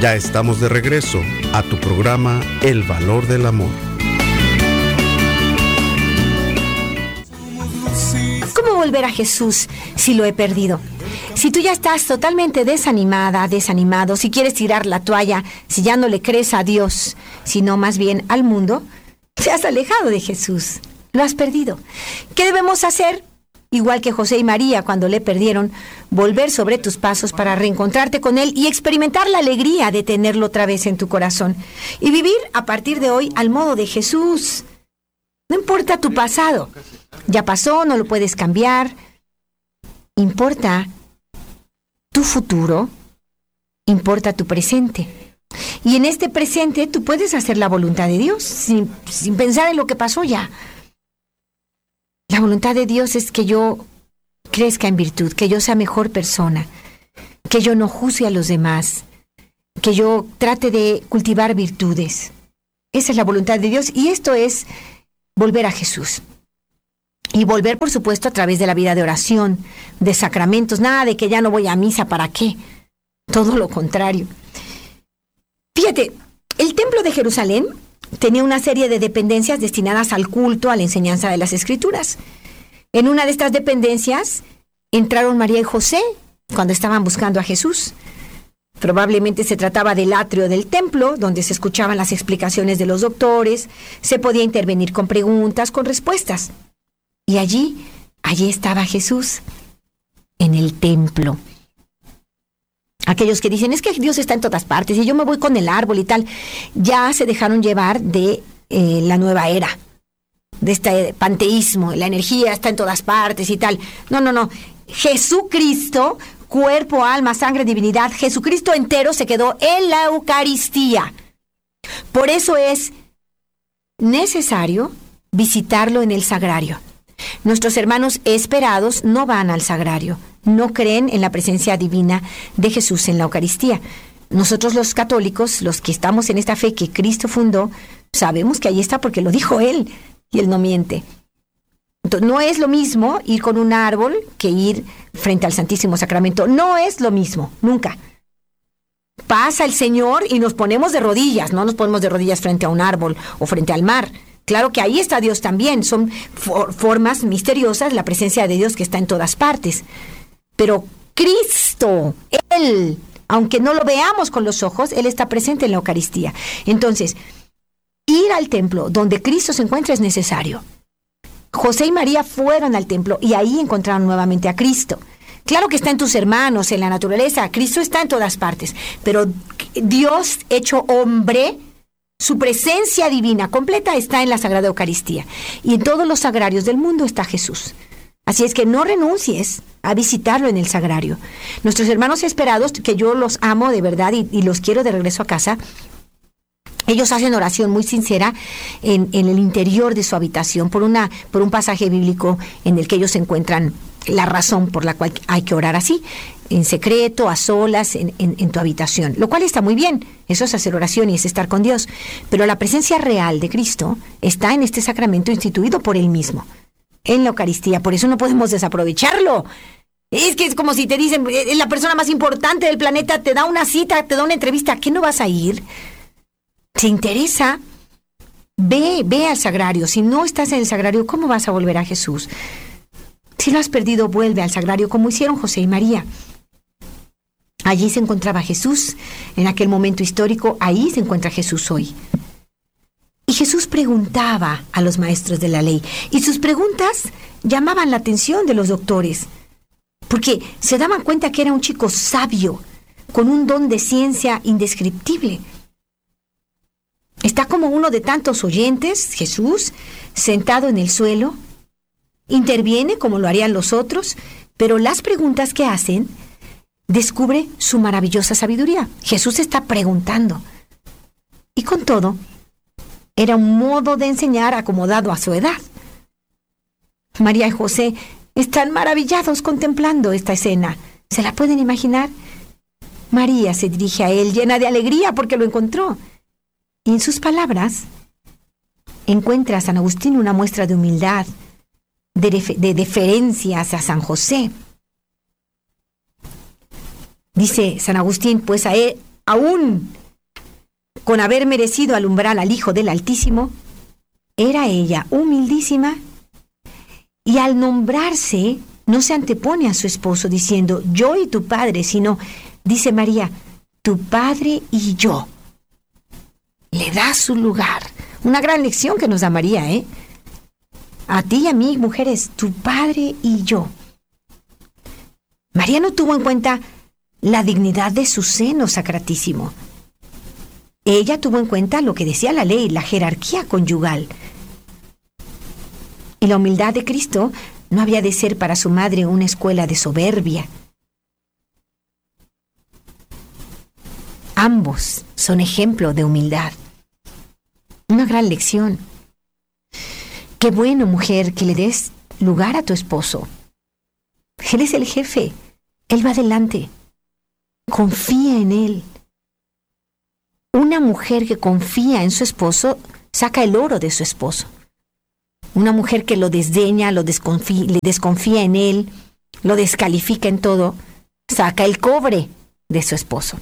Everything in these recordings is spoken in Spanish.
Ya estamos de regreso a tu programa El Valor del Amor. ¿Cómo volver a Jesús si lo he perdido? Si tú ya estás totalmente desanimada, desanimado, si quieres tirar la toalla, si ya no le crees a Dios, sino más bien al mundo, te has alejado de Jesús, lo has perdido. ¿Qué debemos hacer? Igual que José y María cuando le perdieron, volver sobre tus pasos para reencontrarte con Él y experimentar la alegría de tenerlo otra vez en tu corazón. Y vivir a partir de hoy al modo de Jesús. No importa tu pasado, ya pasó, no lo puedes cambiar. Importa tu futuro, importa tu presente. Y en este presente tú puedes hacer la voluntad de Dios sin pensar en lo que pasó ya. La voluntad de Dios es que yo crezca en virtud, que yo sea mejor persona, que yo no juzgue a los demás, que yo trate de cultivar virtudes. Esa es la voluntad de Dios y esto es volver a Jesús. Y volver, por supuesto, a través de la vida de oración, de sacramentos. Nada de que ya no voy a misa, ¿para qué? Todo lo contrario. Fíjate, el templo de Jerusalén tenía una serie de dependencias destinadas al culto, a la enseñanza de las Escrituras. En una de estas dependencias entraron María y José cuando estaban buscando a Jesús. Probablemente se trataba del atrio del templo, donde se escuchaban las explicaciones de los doctores, se podía intervenir con preguntas, con respuestas. Y allí estaba Jesús, en el templo. Aquellos que dicen, es que Dios está en todas partes y yo me voy con el árbol y tal, ya se dejaron llevar de la nueva era, de este panteísmo, la energía está en todas partes y tal. No. Jesucristo, cuerpo, alma, sangre, divinidad, Jesucristo entero se quedó en la Eucaristía. Por eso es necesario visitarlo en el sagrario. Nuestros hermanos esperados no van al sagrario, no creen en la presencia divina de Jesús en la Eucaristía. Nosotros los católicos, los que estamos en esta fe que Cristo fundó, sabemos que ahí está porque lo dijo Él, y Él no miente. Entonces, no es lo mismo ir con un árbol que ir frente al Santísimo Sacramento. No es lo mismo, nunca. Pasa el Señor y nos ponemos de rodillas, no nos ponemos de rodillas frente a un árbol o frente al mar. Claro que ahí está Dios también, son formas misteriosas, la presencia de Dios que está en todas partes. Pero Cristo, Él, aunque no lo veamos con los ojos, Él está presente en la Eucaristía. Entonces, ir al templo donde Cristo se encuentra es necesario. José y María fueron al templo y ahí encontraron nuevamente a Cristo. Claro que está en tus hermanos, en la naturaleza, Cristo está en todas partes, pero Dios hecho hombre, su presencia divina completa está en la Sagrada Eucaristía. Y en todos los sagrarios del mundo está Jesús. Así es que no renuncies a visitarlo en el sagrario. Nuestros hermanos esperados, que yo los amo de verdad y los quiero de regreso a casa, ellos hacen oración muy sincera en el interior de su habitación por un pasaje bíblico en el que ellos encuentran la razón por la cual hay que orar así, en secreto, a solas, en tu habitación, lo cual está muy bien. Eso es hacer oración y es estar con Dios. Pero la presencia real de Cristo está en este sacramento instituido por Él mismo, en la Eucaristía. Por eso no podemos desaprovecharlo. Es que es como si te dicen, la persona más importante del planeta te da una cita, te da una entrevista, ¿a qué no vas a ir? ¿Te interesa? Ve al sagrario. Si no estás en el sagrario, ¿cómo vas a volver a Jesús? Si lo has perdido, vuelve al sagrario como hicieron José y María. Allí se encontraba Jesús en aquel momento histórico, ahí se encuentra Jesús hoy. Y Jesús preguntaba a los maestros de la ley, y sus preguntas llamaban la atención de los doctores, porque se daban cuenta que era un chico sabio, con un don de ciencia indescriptible. Está como uno de tantos oyentes, Jesús, sentado en el suelo, interviene como lo harían los otros, pero las preguntas que hacen descubre su maravillosa sabiduría. Jesús está preguntando. Y con todo, era un modo de enseñar acomodado a su edad. María y José están maravillados contemplando esta escena. ¿Se la pueden imaginar? María se dirige a él llena de alegría porque lo encontró. Y en sus palabras encuentra a San Agustín una muestra de humildad, de deferencia hacia San José. Dice San Agustín, pues a aún con haber merecido alumbrar al Hijo del Altísimo, era ella humildísima y al nombrarse no se antepone a su esposo diciendo yo y tu padre, sino dice María, tu padre y yo. Le da su lugar. Una gran lección que nos da María, ¿eh? A ti y a mí, mujeres, tu padre y yo. María no tuvo en cuenta la dignidad de su seno sacratísimo. Ella tuvo en cuenta lo que decía la ley, la jerarquía conyugal. Y la humildad de Cristo no había de ser para su madre una escuela de soberbia. Ambos son ejemplo de humildad. Una gran lección. Qué bueno, mujer, que le des lugar a tu esposo. Él es el jefe. Él va adelante. Confía en él. Una mujer que confía en su esposo saca el oro de su esposo. Una mujer que lo desdeña, le desconfía en él, lo descalifica en todo, saca el cobre de su esposo.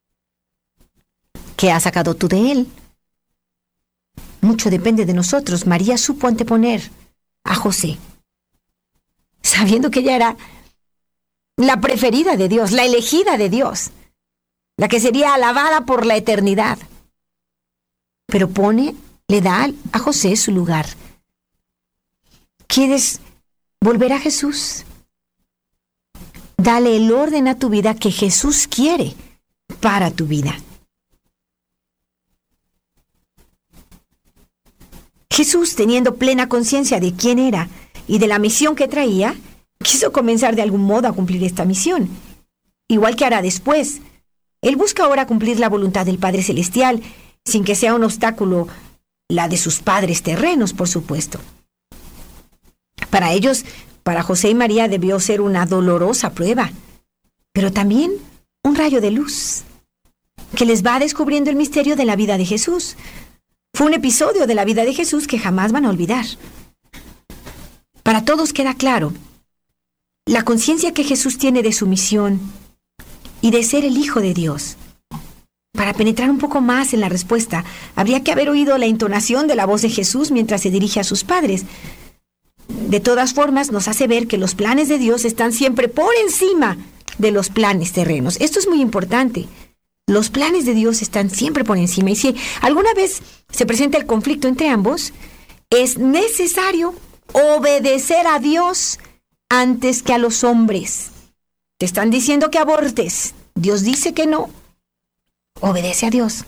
¿Qué has sacado tú de él? Mucho depende de nosotros. María supo anteponer a José, sabiendo que ella era la preferida de Dios, la elegida de Dios, la que sería alabada por la eternidad. Pero le da a José su lugar. ¿Quieres volver a Jesús? Dale el orden a tu vida que Jesús quiere para tu vida. Jesús, teniendo plena conciencia de quién era y de la misión que traía, quiso comenzar de algún modo a cumplir esta misión, igual que hará después. Él busca ahora cumplir la voluntad del Padre Celestial, sin que sea un obstáculo la de sus padres terrenos, por supuesto. Para ellos, para José y María, debió ser una dolorosa prueba, pero también un rayo de luz, que les va descubriendo el misterio de la vida de Jesús. Fue un episodio de la vida de Jesús que jamás van a olvidar. Para todos queda claro la conciencia que Jesús tiene de su misión y de ser el Hijo de Dios. Para penetrar un poco más en la respuesta, habría que haber oído la entonación de la voz de Jesús mientras se dirige a sus padres. De todas formas, nos hace ver que los planes de Dios están siempre por encima de los planes terrenos. Esto es muy importante. Los planes de Dios están siempre por encima. Y si alguna vez se presenta el conflicto entre ambos, es necesario obedecer a Dios antes que a los hombres. Te están diciendo que abortes. Dios dice que no. Obedece a Dios.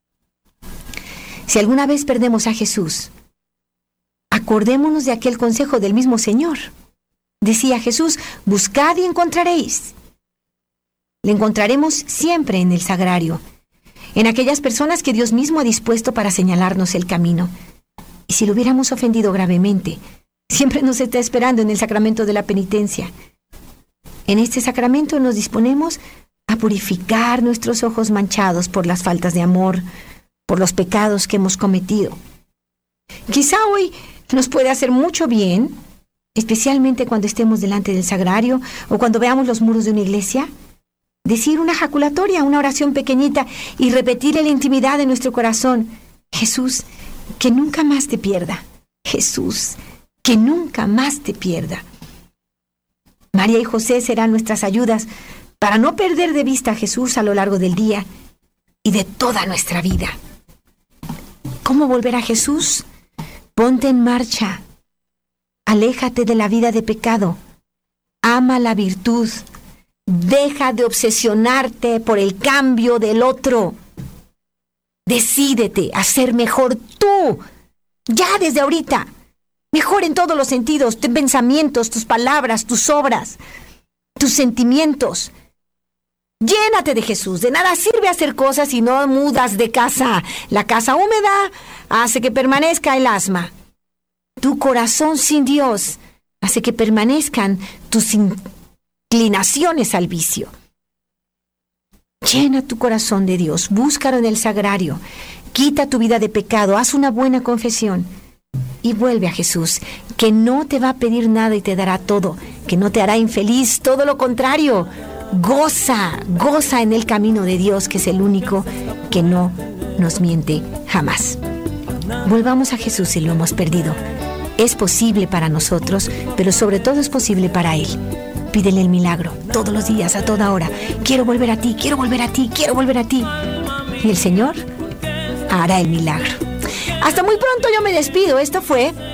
Si alguna vez perdemos a Jesús, acordémonos de aquel consejo del mismo Señor. Decía Jesús, buscad y encontraréis. Le encontraremos siempre en el sagrario, en aquellas personas que Dios mismo ha dispuesto para señalarnos el camino. Y si lo hubiéramos ofendido gravemente, siempre nos está esperando en el sacramento de la penitencia. En este sacramento nos disponemos a purificar nuestros ojos manchados por las faltas de amor, por los pecados que hemos cometido. Quizá hoy nos puede hacer mucho bien, especialmente cuando estemos delante del sagrario o cuando veamos los muros de una iglesia, decir una jaculatoria, una oración pequeñita y repetir en la intimidad de nuestro corazón: Jesús, que nunca más te pierda. Jesús, que nunca más te pierda. María y José serán nuestras ayudas para no perder de vista a Jesús a lo largo del día y de toda nuestra vida. ¿Cómo volver a Jesús? Ponte en marcha. Aléjate de la vida de pecado. Ama la virtud. Deja de obsesionarte por el cambio del otro. Decídete a ser mejor tú, ya desde ahorita. Mejor en todos los sentidos, tus pensamientos, tus palabras, tus obras, tus sentimientos. Llénate de Jesús. De nada sirve hacer cosas si no mudas de casa. La casa húmeda hace que permanezca el asma. Tu corazón sin Dios hace que permanezcan tus inclinaciones al vicio. Llena tu corazón de Dios, búscalo en el sagrario, quita tu vida de pecado, haz una buena confesión y vuelve a Jesús, que no te va a pedir nada y te dará todo, que no te hará infeliz, todo lo contrario, goza en el camino de Dios, que es el único que no nos miente jamás. Volvamos a Jesús si lo hemos perdido. Es posible para nosotros, pero sobre todo es posible para Él. Pídele el milagro todos los días, a toda hora. Quiero volver a ti, quiero volver a ti, quiero volver a ti. Y el Señor hará el milagro. Hasta muy pronto, yo me despido. Esto fue